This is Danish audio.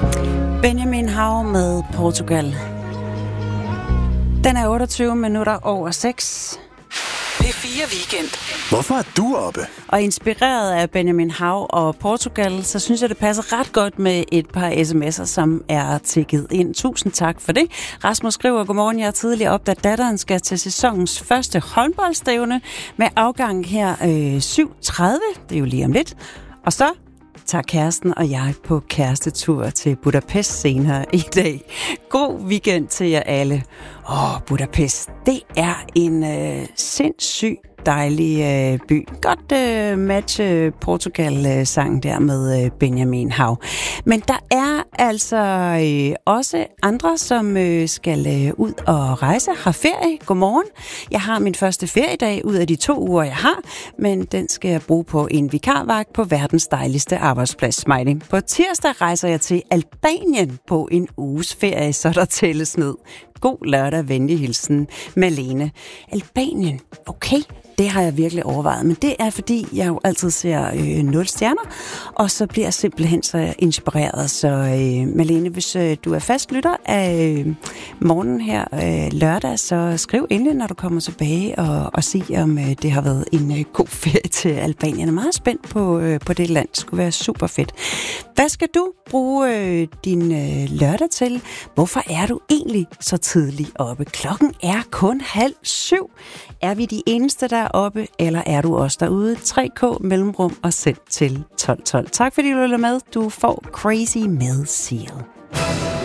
Benjamin Hav med Portugal. Den er 28 minutter over 6. P4 Weekend. Hvorfor er du oppe? Og inspireret af Benjamin Hav og Portugal, så synes jeg, det passer ret godt med et par sms'er, som er tikket ind. Tusind tak for det. Rasmus skriver, godmorgen, jeg er tidligere op, da datteren skal til sæsonens første håndboldstævne med afgang her 7.30. Det er jo lige om lidt. Og så tager kæresten og jeg på kærestetur til Budapest senere i dag. God weekend til jer alle. Budapest, det er en sindssyg dejlig by. Godt matche Portugal-sangen der med Benjamin Hav. Men der er altså også andre, som skal ud og rejse, har ferie. Godmorgen. Jeg har min første feriedag ud af de 2 uger, jeg har, men den skal jeg bruge på en vikarvagt på verdens dejligste arbejdsplads, Smiley. På tirsdag rejser jeg til Albanien på en uges ferie, så der tælles ned. God lørdag, venlig hilsen, Malene. Albanien, okay, det har jeg virkelig overvejet, men det er fordi, jeg jo altid ser 0 stjerner, og så bliver jeg simpelthen så inspireret. Så Malene, hvis du er fast lytter af morgenen her lørdag, så skriv endelig, når du kommer tilbage og sig, om det har været en god ferie til Albanien. Jeg er meget spændt på det land. Det skulle være super fedt. Hvad skal du bruge din lørdag til? Hvorfor er du egentlig så tidligt oppe? Klokken er kun 6:30. Er vi de eneste, der er oppe, eller er du også derude? 3K mellemrum og send til 1212. Tak fordi du lytter med. Du får Crazy med Seal.